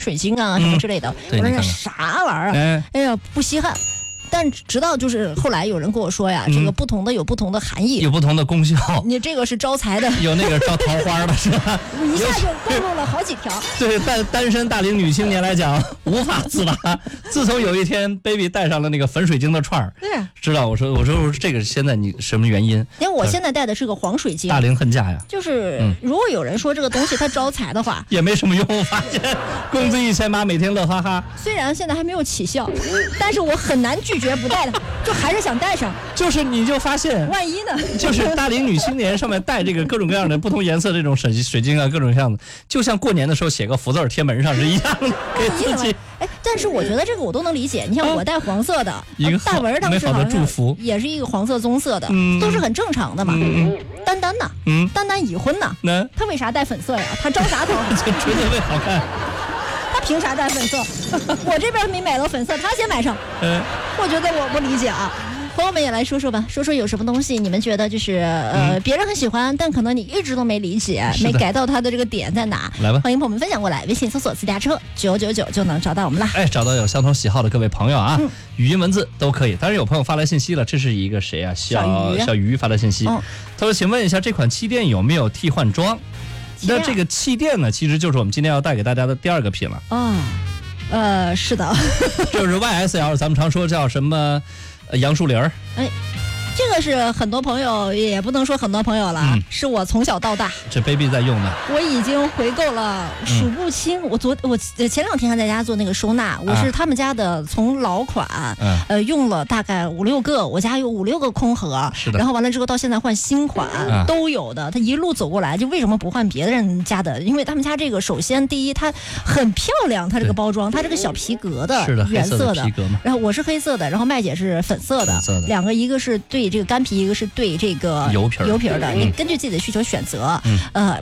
水晶啊什么之类的。我说啥玩意儿？哎呀，不稀罕。但直到就是后来有人跟我说呀，这个不同的有不同的含义， 有不同的功效。 你这个是招财的， 有那个招桃花的是吧？ 一下就暴露了好几条。 对单身大龄女青年来讲无法自拔。自从有一天 baby 戴上了那个粉水晶的串儿， 对， 知道我说这个现在你什么原因？ 因为我现在戴的是个黄水晶， 大龄恨嫁呀。 就是如果有人说这个东西它招财的话， 也没什么用。我发现工资1800，每天乐哈哈。 虽然现在还没有起效，但是我很难拒绝不戴的，就还是想戴上。 就是你就发现， 万一呢？ 就是大龄女青年上面戴这个各种各样的不同颜色这种水晶啊，各种样子，就像过年的时候写个福字贴门上是一样的，给自己。 哎，但是我觉得这个我都能理解。你像我戴黄色的， 一个大文当时好像也是一个黄色棕色的，都是很正常的嘛。丹丹呢？丹丹已婚呢？他为啥戴粉色呀？他招啥头？ 纯粹为好看。 他凭啥戴粉色？我这边没买到粉色，他先买上。我觉得我不理解啊。朋友们也来说说吧，说说有什么东西你们觉得就是别人很喜欢，但可能你一直都没理解，没改到他的这个点在哪？ 来吧， 欢迎朋友们分享过来，微信搜索私家车999就能找到我们了。 哎，找到有相同喜好的各位朋友啊，语音文字都可以。当然有朋友发来信息了，这是一个谁啊？小鱼发来信息，他说：“请问一下，这款气垫有没有替换装？”那这个气垫呢，其实就是我们今天要带给大家的第二个品了。 是的， 就是 YSL， 咱们常说叫什么？杨树林儿。 这个是很多朋友，也不能说很多朋友了，是我从小到大这 baby 在用的， 我已经回购了数不清。我前2天还在家做那个收纳，我是他们家的从老款，用了大概5、6个，我家有5、6个空盒， 是的。 然后完了之后到现在换新款，都有的。他一路走过来，就为什么不换别人家的？因为他们家这个首先第一它很漂亮，它这个包装，它这个小皮革的原色的，然后我是黑色的，然后麦姐是粉色的，两个一个是对这个干皮，一个是对这个油皮的，你根据自己的需求选择。